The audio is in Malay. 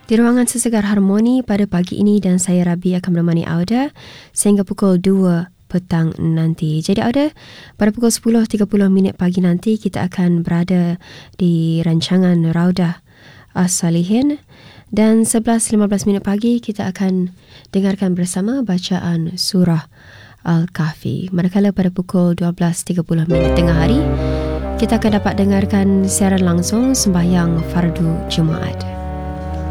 Di ruangan Sesegar Harmoni pada pagi ini dan saya Rabi akan menemani Auda sehingga pukul 2 petang nanti. Jadi Auda, pada pukul 10.30 pagi nanti kita akan berada di rancangan Raudah As-Salihin dan 11.15 pagi kita akan dengarkan bersama bacaan surah Al-Kahfi. Manakala pada pukul 12.30 tengah hari kita akan dapat dengarkan siaran langsung sembahyang fardu Jumaat.